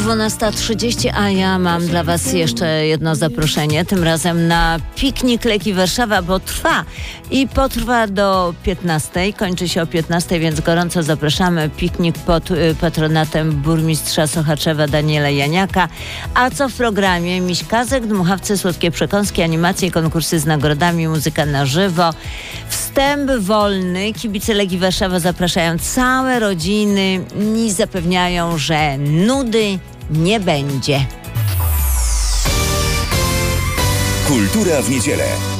12:30, a ja mam dla Was jeszcze jedno zaproszenie, tym razem na piknik Legii Warszawa, bo trwa i potrwa do 15:00, kończy się o 15:00, więc gorąco zapraszamy. Piknik pod patronatem burmistrza Sochaczewa Daniela Janiaka. A co w programie? Miś Kazek, dmuchawce, słodkie przekąski, animacje, konkursy z nagrodami, muzyka na żywo. Wstęp wolny. Kibice Legii Warszawa zapraszają całe rodziny i zapewniają, że nudy nie będzie. Kultura w niedzielę.